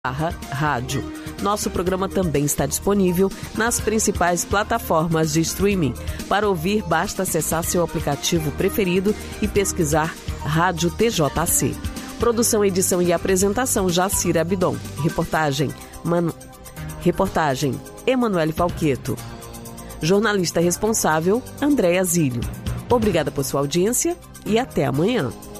rádio. Nosso programa também está disponível nas principais plataformas de streaming. Para ouvir, basta acessar seu aplicativo preferido e pesquisar Rádio TJC. Produção, edição e apresentação, Jacira Abidon. Reportagem, Emanuele Falqueto. Jornalista responsável, Andréa Zílio. Obrigada por sua audiência e até amanhã.